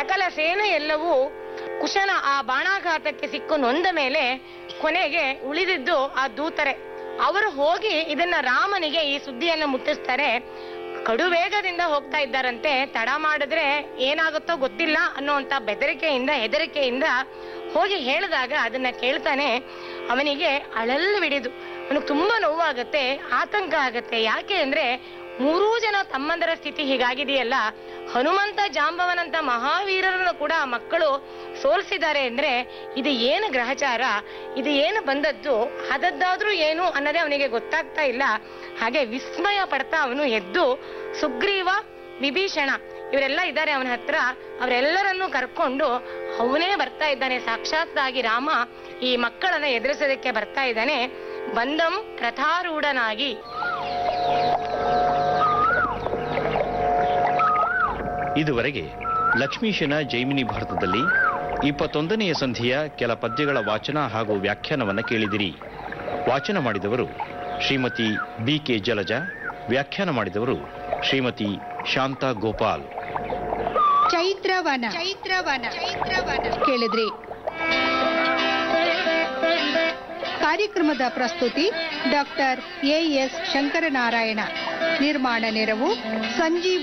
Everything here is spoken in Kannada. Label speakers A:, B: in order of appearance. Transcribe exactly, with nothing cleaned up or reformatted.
A: ಸಕಲ ಸೇನೆ ಎಲ್ಲವೂ ಕುಶನ ಆ ಬಾಣಾಘಾತಕ್ಕೆ ಸಿಕ್ಕು ನೊಂದ ಮೇಲೆ ಕೊನೆಗೆ ಉಳಿದಿದ್ದು ಆ ದೂತರೆ. ಅವರು ಹೋಗಿ ಇದನ್ನ ರಾಮನಿಗೆ ಈ ಸುದ್ದಿಯನ್ನು ಮುಟ್ಟಿಸ್ತಾರೆ. ಕಡು ವೇಗದಿಂದ ಹೋಗ್ತಾ ಇದ್ದಾರಂತೆ, ತಡ ಮಾಡಿದ್ರೆ ಏನಾಗುತ್ತೋ ಗೊತ್ತಿಲ್ಲ ಅನ್ನುವಂತ ಬೆದರಿಕೆಯಿಂದ ಹೆದರಿಕೆಯಿಂದ ಹೋಗಿ ಹೇಳಿದಾಗ ಅದನ್ನ ಕೇಳ್ತಾನೆ. ಅವನಿಗೆ ಅಳಲ್ ಬಿಡಿದು ಅವನಿಗೆ ತುಂಬಾ ನೋವಾಗತ್ತೆ, ಆತಂಕ ಆಗತ್ತೆ. ಯಾಕೆ ಅಂದ್ರೆ ಮೂರೂ ಜನ ತಮ್ಮಂದರ ಸ್ಥಿತಿ ಹೀಗಾಗಿದೆಯಲ್ಲ, ಹನುಮಂತ ಜಾಂಬವನಂತ ಮಹಾವೀರರನ್ನು ಕೂಡ ಮಕ್ಕಳು ಸೋಲ್ಸಿದ್ದಾರೆ ಅಂದ್ರೆ ಇದು ಏನು ಗ್ರಹಚಾರ, ಇದು ಏನು ಬಂದದ್ದು, ಅದದ್ದಾದ್ರೂ ಏನು ಅನ್ನೋದೇ ಅವನಿಗೆ ಗೊತ್ತಾಗ್ತಾ ಇಲ್ಲ. ಹಾಗೆ ವಿಸ್ಮಯ ಪಡ್ತಾ ಅವನು ಎದ್ದು ಸುಗ್ರೀವ ವಿಭೀಷಣ ಇವರೆಲ್ಲ ಇದ್ದಾರೆ ಅವನ ಹತ್ರ, ಅವರೆಲ್ಲರನ್ನು ಕರ್ಕೊಂಡು ಅವನೇ ಬರ್ತಾ ಇದ್ದಾನೆ. ಸಾಕ್ಷಾತ್ತಾಗಿ ರಾಮ ಈ ಮಕ್ಕಳನ್ನ ಎದುರಿಸೋದಕ್ಕೆ ಬರ್ತಾ ಇದ್ದಾನೆ. ಬಂದಂ ರಥಾರೂಢನಾಗಿ.
B: ಇದುವರೆಗೆ ಲಕ್ಷ್ಮೀಶನ ಜೈಮಿನಿ ಭಾರತದಲ್ಲಿ ಇಪ್ಪತ್ತೊಂದನೆಯ ಸಂಧಿಯ ಕೆಲ ಪದ್ಯಗಳ ವಾಚನ ಹಾಗೂ ವ್ಯಾಖ್ಯಾನವನ್ನು ಕೇಳಿದಿರಿ. ವಾಚನ ಮಾಡಿದವರು ಶ್ರೀಮತಿ ಬಿ ಕೆ ಜಲಜ, ವ್ಯಾಖ್ಯಾನ ಮಾಡಿದವರು ಶ್ರೀಮತಿ ಶಾಂತಾ ಗೋಪಾಲ್.
C: ಚೈತ್ರವನ ಚೈತ್ರವನ ಚೈತ್ರವನ ಕೇಳಿದ್ರಿ. ಕಾರ್ಯಕ್ರಮದ ಪ್ರಸ್ತುತಿ ಡಾಕ್ಟರ್ ಎ ಎಸ್ ಶಂಕರನಾರಾಯಣ. ನಿರ್ಮಾಣ ನೆರವು ಸಂಜೀವ್